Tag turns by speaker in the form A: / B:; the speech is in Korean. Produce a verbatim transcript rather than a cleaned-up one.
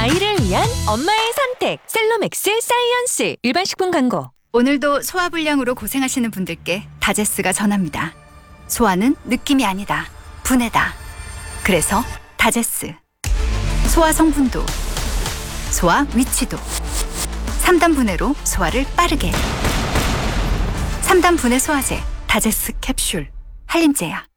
A: 아이를 위한 엄마의 선택 셀로맥스 사이언스. 일반 식품 광고.
B: 오늘도 소화불량으로 고생하시는 분들께 다제스가 전합니다. 소화는 느낌이 아니다. 분해다. 그래서 다제스. 소화 성분도, 소화 위치도, 삼 단 분해로 소화를 빠르게. 삼 단 분해 소화제 다제스 캡슐 한림제야.